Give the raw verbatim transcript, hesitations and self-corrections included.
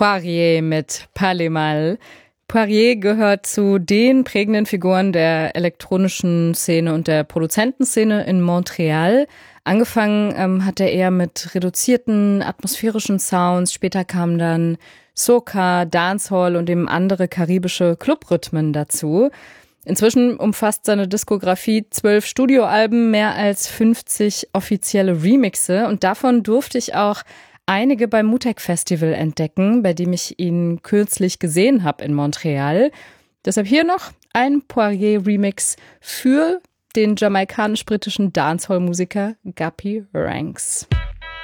Poirier mit Parlez Mal. Poirier gehört zu den prägenden Figuren der elektronischen Szene und der Produzentenszene in Montreal. Angefangen ähm, hat er eher mit reduzierten atmosphärischen Sounds. Später kamen dann Soca, Dancehall und eben andere karibische Clubrhythmen dazu. Inzwischen umfasst seine Diskografie zwölf Studioalben, mehr als fünfzig offizielle Remixe und davon durfte ich auch einige beim Mutec Festival entdecken, bei dem ich ihn kürzlich gesehen habe in Montreal. Deshalb hier noch ein Poirier-Remix für den jamaikanisch-britischen Dancehall-Musiker Guppy Ranks.